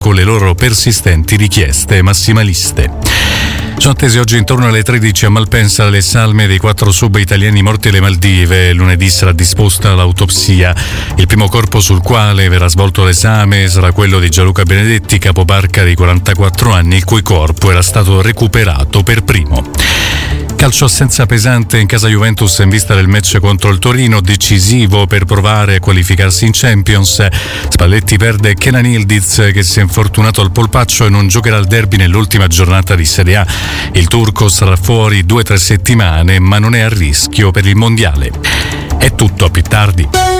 con le loro persistenti richieste massimaliste. Sono attesi oggi intorno alle 13 a Malpensa le salme dei 4 sub italiani morti alle Maldive. Lunedì sarà disposta l'autopsia. Il primo corpo sul quale verrà svolto l'esame sarà quello di Gianluca Benedetti, capobarca di 44 anni, il cui corpo era stato recuperato per primo. Calcio assenza pesante in casa Juventus in vista del match contro il Torino, decisivo per provare a qualificarsi in Champions. Spalletti perde Kenan Yildiz, che si è infortunato al polpaccio e non giocherà al derby nell'ultima giornata di Serie A. Il turco sarà fuori 2-3 settimane, ma non è a rischio per il mondiale. È tutto, a più tardi.